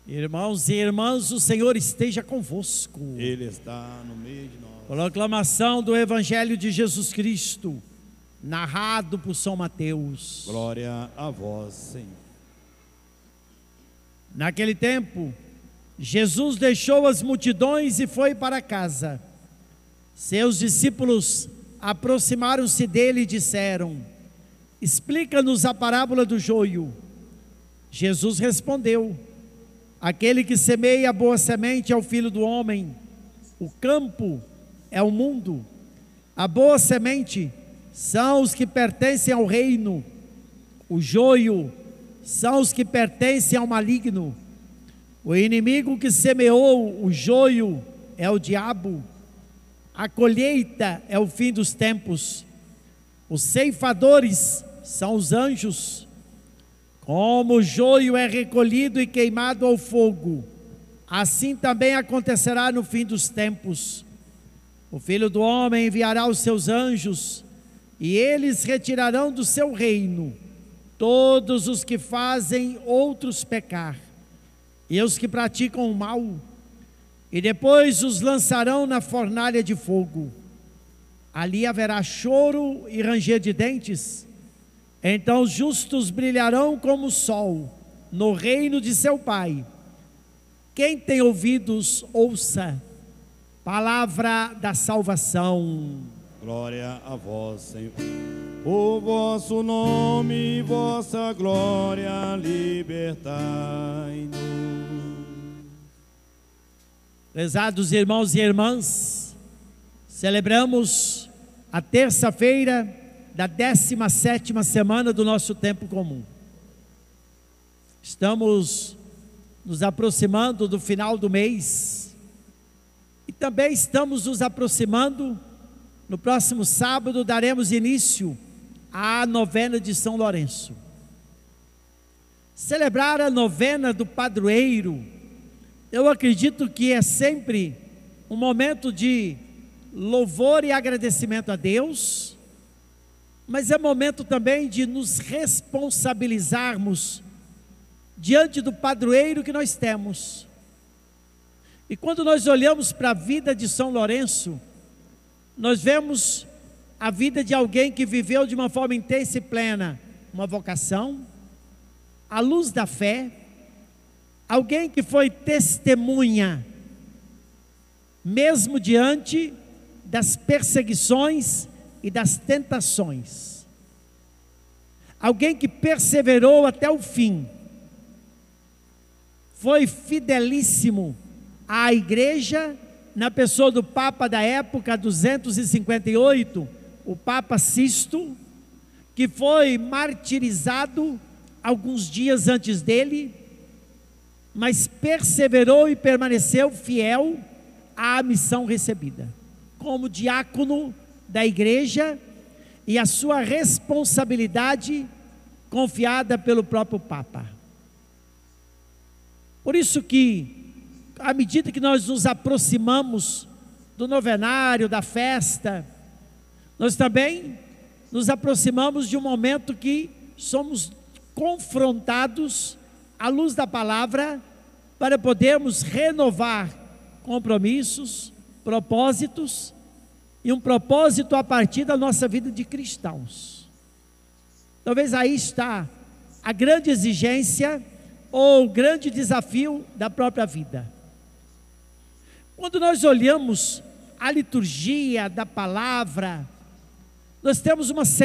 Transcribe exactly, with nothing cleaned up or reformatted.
Irmãos e irmãs, o Senhor esteja convosco. Ele está no meio de nós. Proclamação do Evangelho de Jesus Cristo, narrado por São Mateus. Glória a vós, Senhor. Naquele tempo, Jesus deixou as multidões e foi para casa. Seus discípulos aproximaram-se dele e disseram: explica-nos a parábola do joio. Jesus respondeu: aquele que semeia a boa semente é o Filho do Homem. O campo é o mundo. A boa semente são os que pertencem ao reino. O joio são os que pertencem ao maligno. O inimigo que semeou o joio é o diabo. A colheita é o fim dos tempos. Os ceifadores são os anjos. Como o joio é recolhido e queimado ao fogo, assim também acontecerá no fim dos tempos. O Filho do Homem enviará os seus anjos, e eles retirarão do seu reino todos os que fazem outros pecar, e os que praticam o mal, e depois os lançarão na fornalha de fogo. Ali haverá choro e ranger de dentes. Então os justos brilharão como o sol no reino de seu Pai. Quem tem ouvidos, ouça. Palavra da salvação. Glória a vós, Senhor. O vosso nome e vossa glória libertai-nos. Prezados irmãos e irmãs, celebramos a terça-feira da décima sétima semana do nosso tempo comum. Estamos nos aproximando do final do mês e também estamos nos aproximando, no próximo sábado daremos início à novena de São Lourenço. Celebrar a novena do padroeiro, eu acredito que é sempre um momento de louvor e agradecimento a Deus, mas é momento também de nos responsabilizarmos diante do padroeiro que nós temos. E quando nós olhamos para a vida de São Lourenço, nós vemos a vida de alguém que viveu de uma forma intensa e plena uma vocação, a luz da fé, alguém que foi testemunha, mesmo diante das perseguições e das tentações, alguém que perseverou até o fim, foi fidelíssimo à igreja, na pessoa do Papa da época, duzentos e cinquenta e oito, o Papa Sisto, que foi martirizado alguns dias antes dele, mas perseverou e permaneceu fiel à missão recebida, como diácono da igreja, e a sua responsabilidade confiada pelo próprio Papa. Por isso que, à medida que nós nos aproximamos do novenário, da festa, nós também nos aproximamos de um momento que somos confrontados à luz da palavra, para podermos renovar compromissos, propósitos, e um propósito a partir da nossa vida de cristãos. Talvez aí está a grande exigência ou o grande desafio da própria vida. Quando nós olhamos a liturgia da palavra, nós temos uma